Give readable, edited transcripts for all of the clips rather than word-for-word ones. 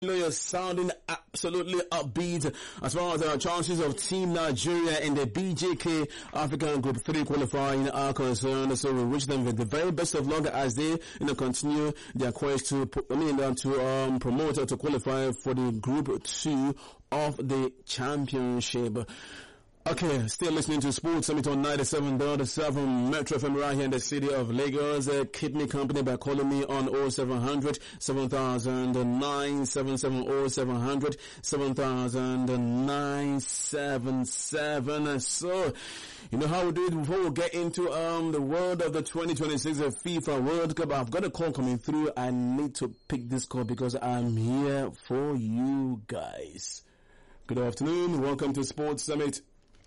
know you're sounding absolutely upbeat as far as our chances of Team Nigeria in the BJK African Group 3 qualifying are concerned. So we wish them the very best of luck as they, continue their quest to promote or to qualify for the Group 2 of the championship. Okay, still listening to Sports Summit on 97.7 Metro FM right here in the city of Lagos. Keep me company by calling me on 0700 700977 0700 700977. So, you know how we do it before we get into the world of the 2026 FIFA World Cup. I've got a call coming through. I need to pick this call because I'm here for you guys. Good afternoon. Welcome to Sports Summit.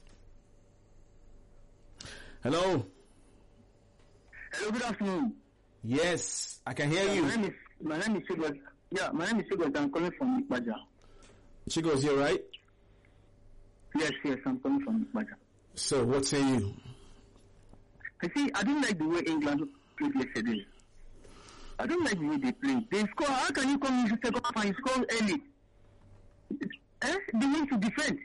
Hello. Hello, good afternoon. Yes, I can hear you. My name is Chigos. Yeah, my name is Chigos. I'm calling from Ikbaja. Chigos here, right? Yes, I'm calling from Ikbaja. So, what say you? I don't like the way England played yesterday. I don't like the way they play. They score. How can you come into second half and you score early? They need to defend.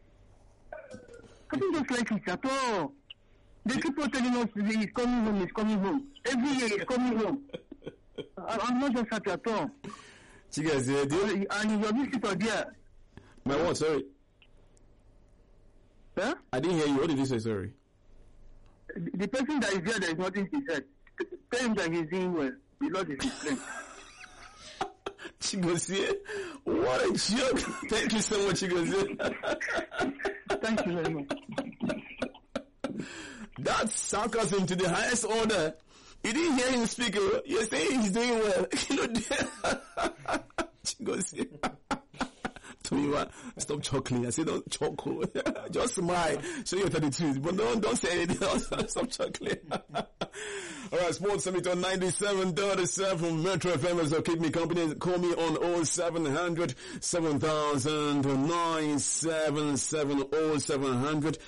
I don't just like it at all. They keep on telling us he's coming home. Every year he's coming home. I'm not just happy at all. Chigos, and your visitor there. My what? Sorry. Huh? I didn't hear you. What did you say? Sorry. The person that is there is nothing to say. Tell him that he's doing well. The Lord is his strength. Chigos, what a joke. Thank you so much, Chigos. Thank you very much. That's sarcasm to the highest order. You didn't hear him speak. You're saying he's doing well. Chigos, stop chuckling. I said don't chuckle. Just smile. Show your 32. But don't say anything else. Stop chuckling. Alright, Sports Summit on 97.7 Metro FM. So keep me company. Call me on 0700 700977 0700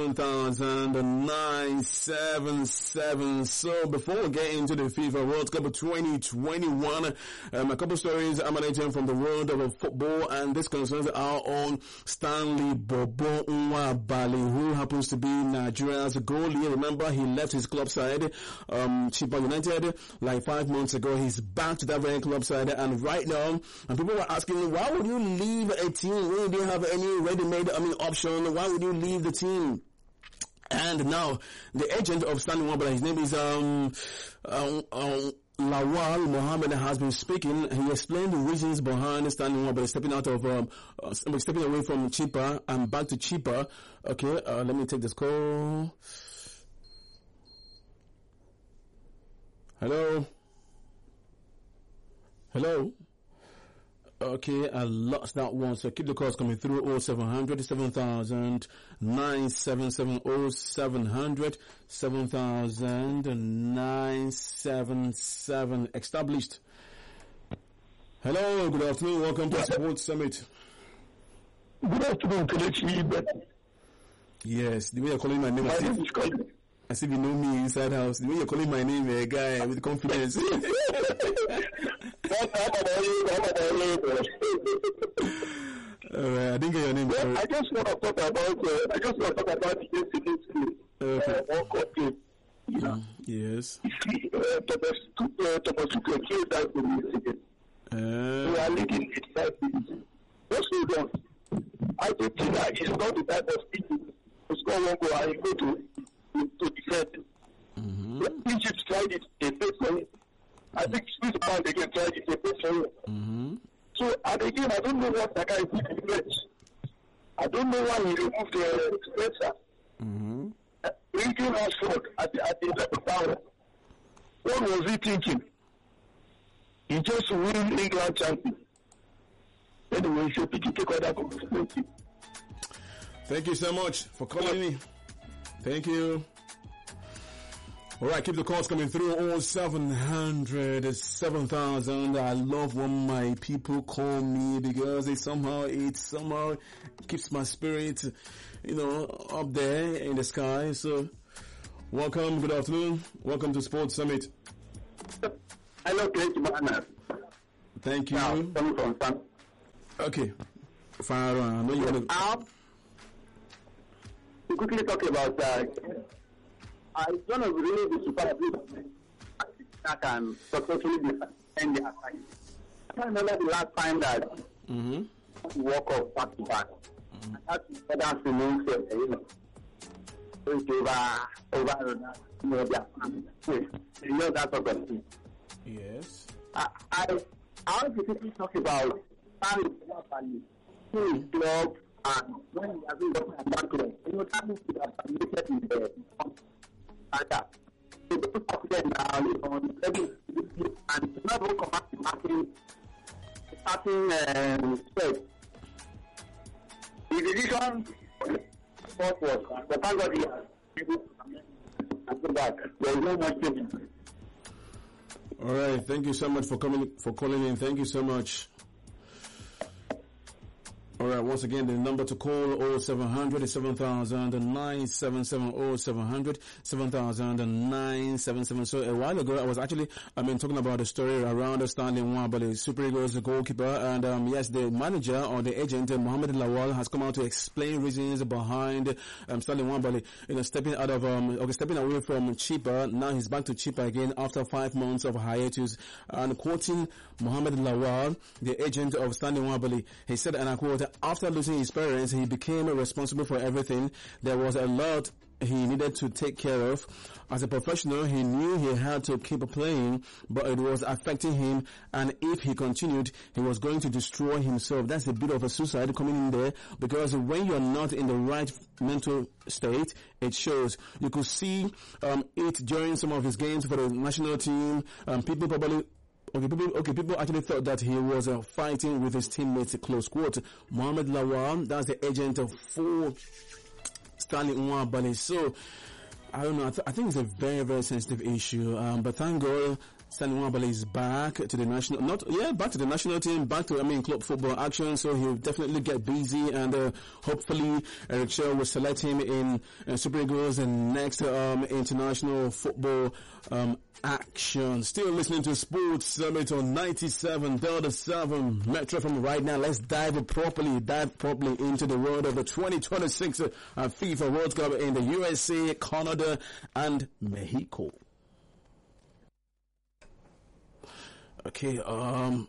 700977. So before we get into the FIFA World Cup 2021, a couple stories emanating from the world of football, and this concerns our own Stanley Bobo Nwabali, who happens to be Nigeria's goalie. Remember, he left his club side, Chippa United, like 5 months ago. He's back to that very club side, and right now, and people were asking, why would you leave a team when you didn't have any ready-made option? Why would you leave the team? And now, the agent of Stanley Nwabali, his name is Lawal Mohammed, has been speaking. He explained the reasons behind Stanley Nwabali stepping away from Chippa and back to Chippa. Okay, let me take this call. Hello? Okay, I lost that one, so keep the calls coming through 0700 700977 0700 700977. Established. Hello, good afternoon, welcome to Sports Summit. Good afternoon, Kelechi. Yes, the way you're calling my name, as if you know me inside house. The way you're calling my name, a guy with confidence. I didn't get your name. I just want to talk about the yesterday's World Cup game. Yes. Thomas Tuchel killed that game yesterday. We are leading 85 minutes. What's going on? Argentina is not the type of team to score one goal and go to defend. Egypt tried it, they paid for it. I think Switzerland again tried it, they paid for it. So, and again, I don't know what that guy did in the bench. I don't know why he removed the Spencer. Bringing Rashford at the 11th hour. What was he thinking? He just win England champion. Anyway, so Piki take all that responsibility. Thank you so much for calling me. Thank you. All right, keep the calls coming through. 0700 7000. I love when my people call me because it somehow keeps my spirit, up there in the sky. So, welcome. Good afternoon. Welcome to Sports Summit. Hello, great man. Thank you. Coming from Okay. Fire on. I know you want to quickly talk about it's one of really the super that can successfully defend their side. I can't remember the last time that walk off back to back. That's better to move over that sort of thing. Yes. I want to quickly talk about club and when we have been working at that club. That means we have permitted in the standard. So those confident now on every and never come back to starting spread. The decision was but thank God he has able to go back. There is no much change. All right, thank you so much for calling in. Thank you so much. All right, once again, the number to call 0700 7000 977 0700 7000 977. So a while ago, I was actually, talking about the story around Stanley Nwabali, Super Eagles, the goalkeeper, and yes, the manager or the agent, Mohamed Lawal, has come out to explain reasons behind Stanley Nwabali, stepping away from Chippa. Now he's back to Chippa again after 5 months of hiatus. And quoting Mohamed Lawal, the agent of Stanley Nwabali, he said, and I quote, after losing his parents, he became responsible for everything. There was a lot he needed to take care of. As a professional, he knew he had to keep playing, but it was affecting him, and if he continued, he was going to destroy himself. That's a bit of a suicide coming in there, because when you're not in the right mental state, it shows. You could see it during some of his games for the national team. People actually thought that he was fighting with his teammates, close quote. Mohamed Lawal, that's the agent for Stanley Nwabali. So, I don't know, I think it's a very, very sensitive issue, but thank God Stanley Nwabali is back to the national, back to the national team, back to, club football action, so he'll definitely get busy, and hopefully Eric Shaw will select him in Super Eagles and next international football action. Still listening to Sports Summit on 97.7 Metro from right now. Let's dive properly into the world of the 2026 FIFA World Cup in the USA, Canada, and Mexico. Okay,